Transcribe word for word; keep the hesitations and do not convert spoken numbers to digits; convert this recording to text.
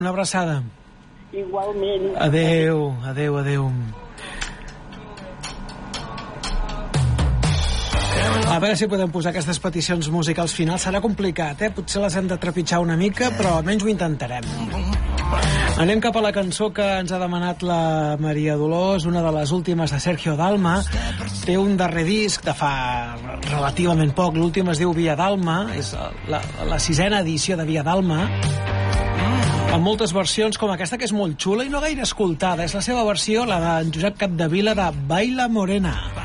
Una abraçada. Igualment. Adéu, adéu, adéu. A veure si podem posar aquestes peticions musicals finals. Serà complicat, eh? Potser les hem de trepitjar una mica, però almenys ho intentarem. Anem cap a la cançó que ens ha demanat la Maria Dolors, una de les últimes de Sergio Dalma. Té un darrer disc de fa relativament poc, l'últim es diu Via Dalma, és la, la sisena edició de Via Dalma, amb moltes versions com aquesta, que és molt xula i no gaire escoltada. És la seva versió, la d'en Josep Capdevila, de Baila Morena.